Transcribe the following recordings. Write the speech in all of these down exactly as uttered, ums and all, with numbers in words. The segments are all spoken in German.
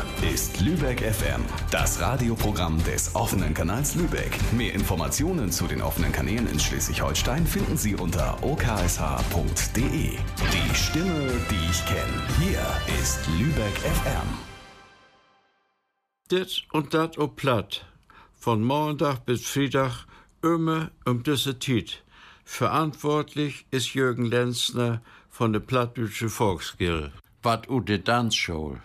ist Lübeck F M, das Radioprogramm des offenen Kanals Lübeck. Mehr Informationen zu den offenen Kanälen in Schleswig-Holstein finden Sie unter o k s h punkt d e. Die Stimme, die ich kenne. Hier ist Lübeck F M. Dit und dat op Platt. Von Montag bis Freitag immer um diese Zeit. Verantwortlich ist Jürgen Lenzner von der Plattdeutsche Volksgilde. Wat u de Tanzschule.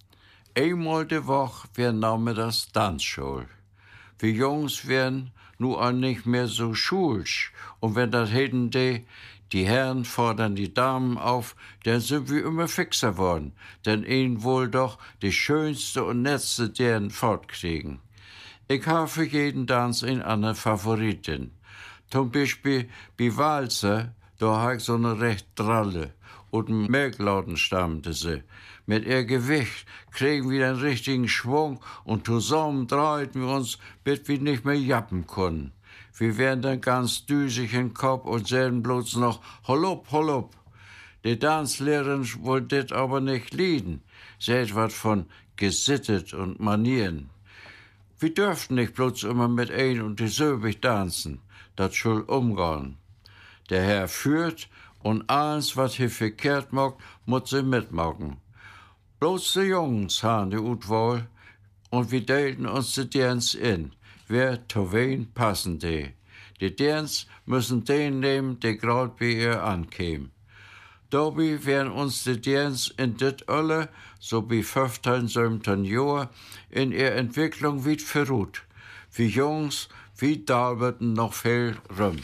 Einmal die Woche werden nachmittags Tanzschule. Wir Jungs werden nu auch nicht mehr so schulsch. Und wenn das hätten die, die Herren fordern die Damen auf, dann sind wir immer fixer worden. Denn ihnen wohl doch die schönste und netzte deren fortkriegen. Ich habe für jeden Tanz eine andere Favoritin. Zum Beispiel bei Walzer, da habe ich so eine recht dralle. Und im Melklauten stammte sie. Mit ihr Gewicht kriegen wir den richtigen Schwung und zusammen drehten wir uns, bis wir nicht mehr jappen können. Wir werden dann ganz düsig im Kopf und sagen bloß noch Holup, Holup. Die Tanzlehrerin wollte das aber nicht lieden. Sie hat was von gesittet und Manieren. Wir dürften nicht bloß immer mit ein und dieselbe tanzen. Das soll umgehen. Der Herr führt und alles, was er verkehrt macht, muss sie mitmachen. Bloß die Jungs haben die Utwahl und wir teilen uns die Dance in. Wer zu wen passen die? Die Dance müssen den nehmen, die gerade bei ihr ankämen. Dabei werden uns die Dance in dit alle, so wie fünfzehn, siebzehn Jahre, in ihrer Entwicklung weit verruht. Wie Jungs, wie Dalberten noch viel rum.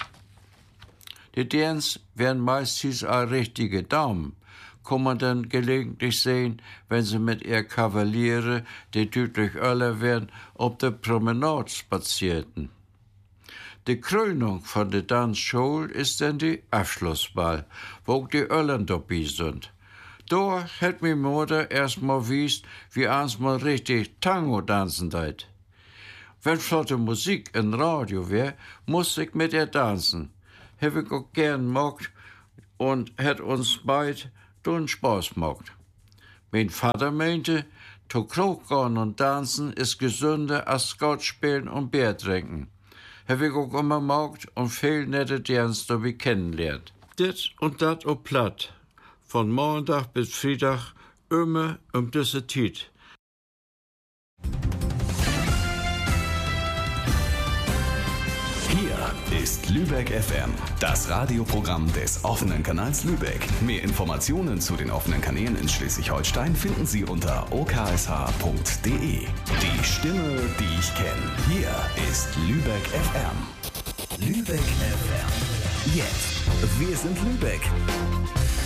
Die Dance werden meistens auch richtige Damen. Kann man dann gelegentlich sehen, wenn sie mit ihr Kavaliere, die deutlich älter werden, auf der Promenade spazierten. Die Krönung von der Tanzschule ist dann die Abschlussball, wo auch die Öllern dabei sind. Da hat mir Mutter erst mal wiest, wie eins mal richtig Tango tanzen deit. Wenn flotte Musik im Radio wär, musste ich mit ihr tanzen. Hab ich auch gern gemacht und hat uns beid den Spaß gemacht. Mein Vater meinte, zu Krog gehen und tanzen ist gesünder als Skat spielen und Bier trinken. Hab ich auch immer gemacht und viel nette Dance dabei kennengelernt. Dit und dat op Platt. Von Montag bis Freitag immer um diese Zeit. Hier ist Lübeck F M, das Radioprogramm des offenen Kanals Lübeck. Mehr Informationen zu den offenen Kanälen in Schleswig-Holstein finden Sie unter o k s h punkt d e. Die Stimme, die ich kenne. Hier ist Lübeck F M. Lübeck F M. Jetzt. Wir sind Lübeck.